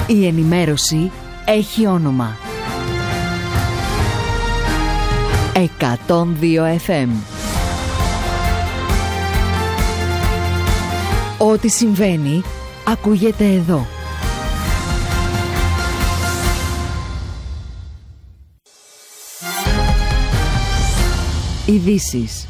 Η ενημέρωση έχει όνομα. 102 FM. Ό,τι συμβαίνει, ακούγεται εδώ. Ειδήσεις.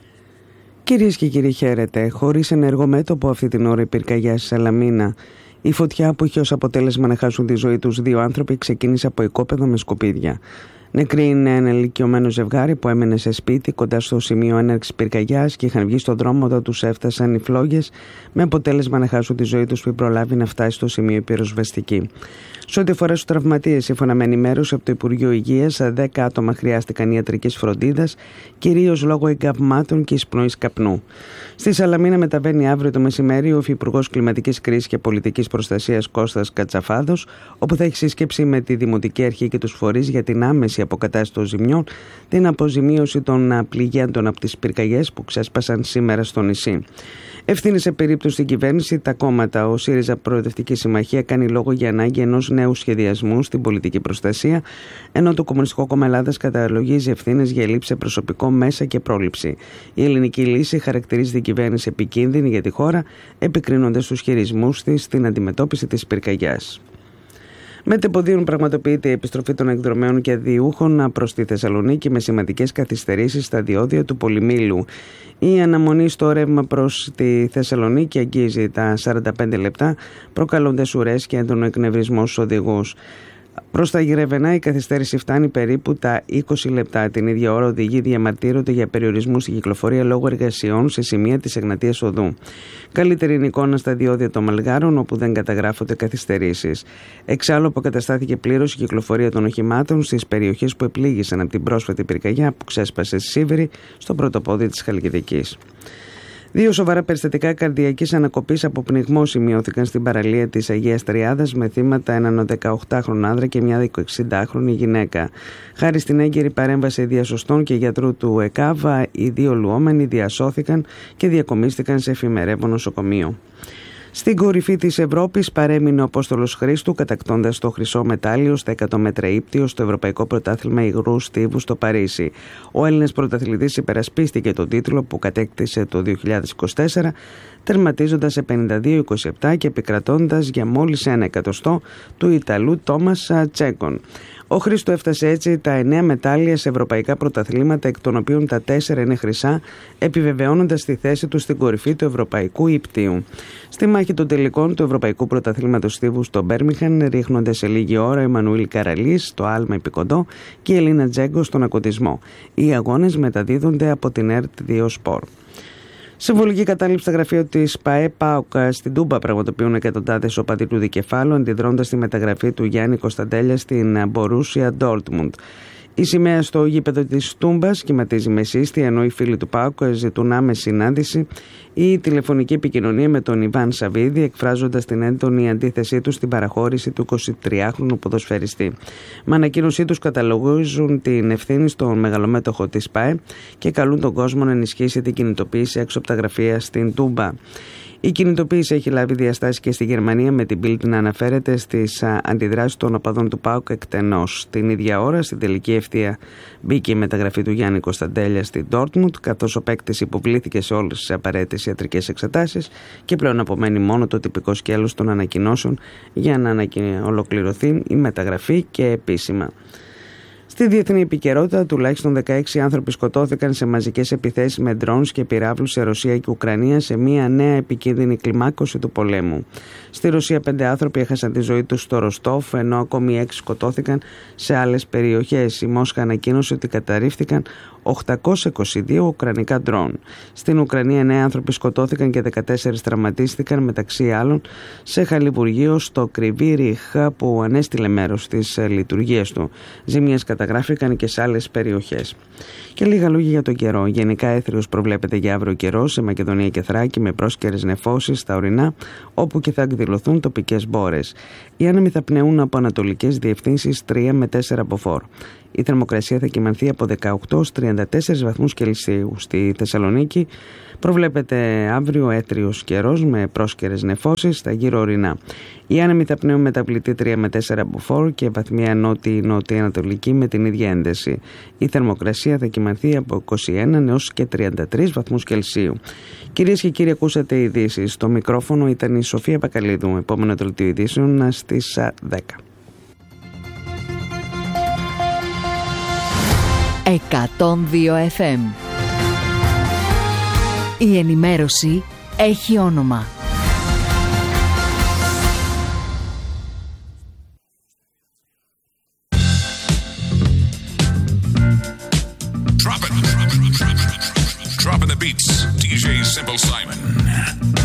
Κυρίες και κύριοι, χαίρετε. Χωρίς ενεργό μέτωπο αυτή την ώρα η πυρκαγιά στη Σαλαμίνα. Η φωτιά που είχε ως αποτέλεσμα να χάσουν τη ζωή τους 2 άνθρωποι ξεκίνησε από οικόπεδο με σκουπίδια. Νεκροί είναι ένα ηλικιωμένο ζευγάρι που έμενε σε σπίτι κοντά στο σημείο έναρξης πυρκαγιάς και είχαν βγει στον δρόμο όταν τους έφτασαν οι φλόγες, με αποτέλεσμα να χάσουν τη ζωή τους πριν προλάβει να φτάσει στο σημείο η πυροσβεστική. Σε ό,τι αφορά στους τραυματίες, σύμφωνα με ενημέρωση από το Υπουργείο Υγείας, 10 άτομα χρειάστηκαν ιατρικής φροντίδας, κυρίως λόγω εγκαυμάτων και εισπνοής καπνού. Στη Σαλαμίνα μεταβαίνει αύριο το μεσημέρι ο Υφυπουργός Κλιματικής Κρίσης και Πολιτικής Προστασίας Κώστας Κατσαφάδος, όπου θα έχει σύσκεψη με τη Δημοτική Αρχή και τους φορείς για την άμεση αποκατάσταση των ζημιών, την αποζημίωση των πληγέντων από τις πυρκαγιές που ξέσπασαν σήμερα στο νησί. Ευθύνη σε περίπτωση στην κυβέρνηση, τα κόμματα. Ο ΣΥΡΙΖΑ Προοδευτική Συμμαχία κάνει λόγο για ανάγκη ενός νέου σχεδιασμού στην πολιτική προστασία, ενώ το Κομμουνιστικό Κόμμα Ελλάδας καταλογίζει ευθύνες για ελλείψη σε προσωπικό, μέσα και πρόληψη. Η ελληνική λύση χαρακτηρίζει την κυβέρνηση επικίνδυνη για τη χώρα, επικρίνοντας τους χειρισμούς της στην αντιμετώπιση της πυρκαγιάς. Με τεποδίων πραγματοποιείται η επιστροφή των εκδρομέων και διούχων προς τη Θεσσαλονίκη με σημαντικές καθυστερήσεις στα διόδια του Πολυμήλου. Η αναμονή στο ρεύμα προς τη Θεσσαλονίκη αγγίζει τα 45 λεπτά, προκαλώντας ουρές και έντονο εκνευρισμό στους οδηγούς. Προς τα Γερεβενά η καθυστέρηση φτάνει περίπου τα 20 λεπτά. Την ίδια ώρα οδηγοί διαμαρτύρονται για περιορισμού στην κυκλοφορία λόγω εργασιών σε σημεία της Εγνατίας Οδού. Καλύτερη είναι η εικόνα στα διόδια των Μαλγάρων, όπου δεν καταγράφονται καθυστερήσεις. Εξάλλου, αποκαταστάθηκε πλήρως η κυκλοφορία των οχημάτων στις περιοχές που επλήγησαν από την πρόσφατη πυρκαγιά που ξέσπασε στη Σίβηρη, στο πρωτοπόδι της Χαλκιδικής. 2 σοβαρά περιστατικά καρδιακής ανακοπής από πνιγμό σημειώθηκαν στην παραλία της Αγίας Τριάδας, με θύματα έναν 18χρονο άνδρα και μια 60χρονη γυναίκα. Χάρη στην έγκαιρη παρέμβαση διασωστών και γιατρού του ΕΚΑΒΑ, οι 2 λουόμενοι διασώθηκαν και διακομίστηκαν σε εφημερεύον νοσοκομείο. Στην κορυφή της Ευρώπης παρέμεινε ο Απόστολος Χρήστου, κατακτώντας το χρυσό μετάλλιο στα 100 μέτρα ύπτιο στο Ευρωπαϊκό Πρωτάθλημα Υγρού Στίβου στο Παρίσι. Ο Έλληνας πρωταθλητής υπερασπίστηκε τον τίτλο που κατέκτησε το 2024, τερματίζοντας σε 52-27 και επικρατώντας για μόλις 1 εκατοστό του Ιταλού Τόμας Τσέκον. Ο Χρήστου έφτασε έτσι τα 9 μετάλλια σε ευρωπαϊκά πρωταθλήματα, εκ των οποίων τα 4 είναι χρυσά, επιβεβαιώνοντας τη θέση του στην κορυφή του ευρωπαϊκού ύπτιου. Στη μάχη των τελικών του Ευρωπαϊκού Πρωταθλήματος Στίβου στο Μπέρμιχαν ρίχνονται σε λίγη ώρα η Μανουήλ Καραλής στο άλμα επικοντό και η Ελίνα Τζέγκο στον ακοντισμό. Οι αγώνες μεταδίδονται από την ΕΡΤ2 Σπορ. Συμβολική κατάληψη στα γραφεία της ΠΑΕ-ΠΑΟΚ στην Τούμπα πραγματοποιούν εκατοντάδες οπαδοί του δικεφάλου, αντιδρώντας τη μεταγραφή του Γιάννη Κωνσταντέλια στην Μπορούσια Ντόρτμουντ. Η σημαία στο γήπεδο της Τούμπας κυματίζει μεσίστη, ενώ οι φίλοι του ΠΑΟΚ ζητούν άμεση συνάντηση ή τηλεφωνική επικοινωνία με τον Ιβάν Σαββίδη, εκφράζοντας την έντονη αντίθεσή τους στην παραχώρηση του 23χρονου ποδοσφαιριστή. Με ανακοίνωσή τους καταλογίζουν την ευθύνη στον μεγαλομέτωχο της ΠΑΕ και καλούν τον κόσμο να ενισχύσει την κινητοποίηση έξω από τα γραφεία στην Τούμπα. Η κινητοποίηση έχει λάβει διαστάσεις και στη Γερμανία, με την Bild να αναφέρεται στις αντιδράσεις των οπαδών του ΠΑΟΚ εκτενώς. Την ίδια ώρα, στην τελική ευθεία μπήκε η μεταγραφή του Γιάννη Κωνσταντέλια στην Ντόρτμουντ, καθώς ο παίκτης υποβλήθηκε σε όλες τις απαραίτητες ιατρικές εξετάσεις και πλέον απομένει μόνο το τυπικό σκέλος των ανακοινώσεων για να ολοκληρωθεί η μεταγραφή και επίσημα. Στη διεθνή επικαιρότητα, τουλάχιστον 16 άνθρωποι σκοτώθηκαν σε μαζικές επιθέσεις με ντρόουνς και πυράβλους σε Ρωσία και Ουκρανία, σε μια νέα επικίνδυνη κλιμάκωση του πολέμου. Στη Ρωσία 5 άνθρωποι έχασαν τη ζωή τους στο Ροστόφ, ενώ ακόμη 6 σκοτώθηκαν σε άλλες περιοχές. Η Μόσχα ανακοίνωσε ότι καταρρίφθηκαν 822 ουκρανικά ντρόουν. Στην Ουκρανία 9 άνθρωποι σκοτώθηκαν και 14 τραυματίστηκαν, μεταξύ άλλων σε χαλιβουργείο στο Κρυβί Ριχ που ανέστηλε μέρος στις λειτουργίες του. Ζημιές καταγράφηκαν και σε άλλες περιοχές. Και λίγα λόγια για τον καιρό. Γενικά έθριος προβλέπεται για αύριο καιρό σε Μακεδονία και Θράκη, με πρόσκαιρες νεφώσεις στα ορεινά, όπου και θα εκδηλωθούν τοπικές μπόρες. Οι άνεμοι θα πνεούν από ανατολικές διευθύνσεις 3 με 4 μποφόρ. Η θερμοκρασία θα κυμανθεί από 18 ως 34 βαθμούς Κελσίου. Στη Θεσσαλονίκη προβλέπεται αύριο έθριος καιρός με πρόσκαιρες νεφώσεις στα γύρω ορεινά. Οι άνεμοι θα πνέουν μεταβλητή 3 με 4 μποφόρ και βαθμία νότια-νότια-ανατολική με την ίδια ένταση. Η θερμοκρασία θα κυμανθεί από 21 έως και 33 βαθμούς Κελσίου. Κυρίες και κύριοι, ακούσατε ειδήσεις. Στο μικρόφωνο ήταν η Σοφία Πακαλίδου. Επόμενο δελτίο ειδήσεων στις 10. 102 FM. Η ενημέρωση έχει όνομα. Dropping the beats, DJ Simple Simon.